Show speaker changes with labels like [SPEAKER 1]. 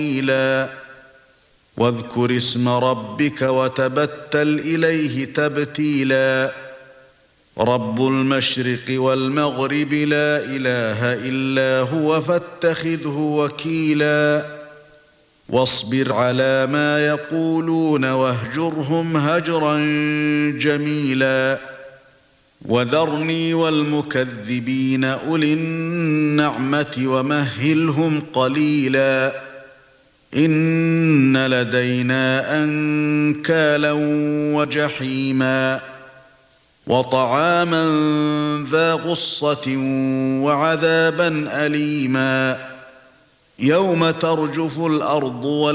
[SPEAKER 1] قليلا واذكر اسم ربك وتبتل إليه تبتيلا رب المشرق والمغرب لا إله إلا هو فاتخذه وكيلا واصبر على ما يقولون واهجرهم هجرا جميلا وذرني والمكذبين أولي النعمة ومهلهم قليلا إن لدينا أنكالا وجحيما وطعاما ذا غصة وعذابا أليما يوم ترجف الأرض